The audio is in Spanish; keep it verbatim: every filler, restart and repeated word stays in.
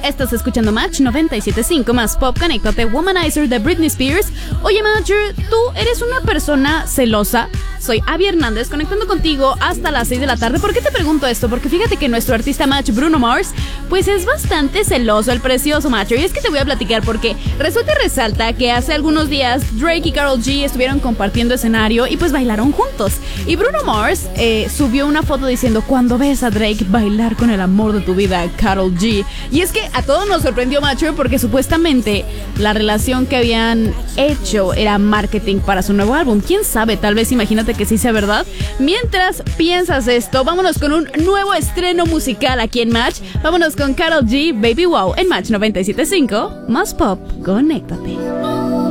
Estás escuchando Match noventa y siete punto cinco más Pop. Conéctate, Womanizer de Britney Spears. Oye, Matcher, ¿tú eres una persona celosa? Soy Abby Hernández, conectando contigo hasta las seis de la tarde. ¿Por qué te pregunto esto? Porque fíjate que nuestro artista Match, Bruno Mars, pues es bastante celoso, el precioso Matcher. Y es que te voy a platicar porque resulta y resalta que hace algunos días Drake y Karol G estuvieron compartiendo escenario y pues bailaron juntos. Y Bruno Mars eh, subió una foto diciendo: cuando ves a Drake bailar con el amor de tu vida, Karol G. Y es que a todos nos sorprendió, Matcher, porque supuestamente la relación que habían hecho era marketing para su nuevo álbum. ¿Quién sabe? Tal vez, imagínate que sí sea verdad. Mientras piensas esto, vámonos con un nuevo estreno musical aquí en Match. Vámonos con Karol G, Baby Wow, en Match noventa y siete punto cinco más Pop. Conéctate.